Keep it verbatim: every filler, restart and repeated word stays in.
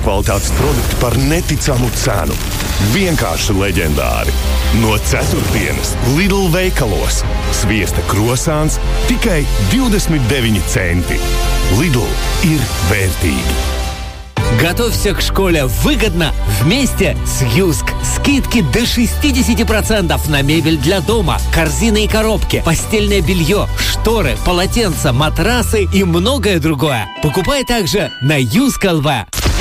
kvalitātes produkti par neticamu cenu. Vienkārši leģendāri. No ceturtdienas Lidl veikalos. Sviesta krosāns tikai divdesmit deviņi centi. Lidl ir vērtīgi. Готовься к школе выгодно вместе с Юск. Скидки до шестьдесят процентов на мебель для дома, корзины и коробки, постельное белье, шторы, полотенца, матрасы и многое другое. Покупай также на Юск точка эл ви.